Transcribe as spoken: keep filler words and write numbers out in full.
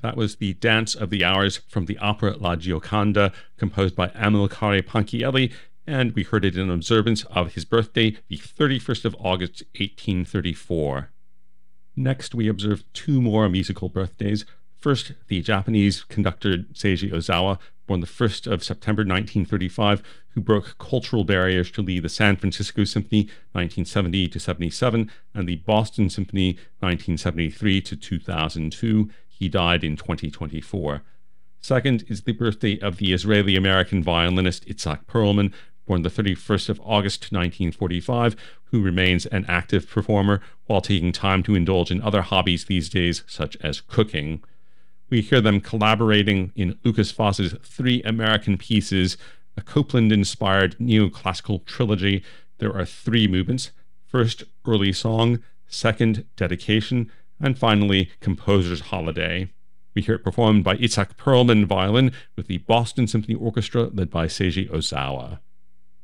That was the Dance of the Hours from the opera La Gioconda, composed by Amilcare Ponchielli, and we heard it in observance of his birthday, the thirty-first of August, eighteen thirty-four. Next, we observe two more musical birthdays. First, the Japanese conductor Seiji Ozawa, born the first of September nineteen thirty-five, who broke cultural barriers to lead the San Francisco Symphony nineteen seventy to seventy-seven and the Boston Symphony nineteen seventy-three to two thousand two. He died in twenty twenty-four. Second is the birthday of the Israeli-American violinist Itzhak Perlman, born the thirty-first of August nineteen forty-five, who remains an active performer while taking time to indulge in other hobbies these days, such as cooking. We hear them collaborating in Lukas Foss's three American pieces, a Copland-inspired neoclassical trilogy. There are three movements. First, Early Song. Second, Dedication. And finally, Composer's Holiday. We hear it performed by Itzhak Perlman violin with the Boston Symphony Orchestra led by Seiji Ozawa.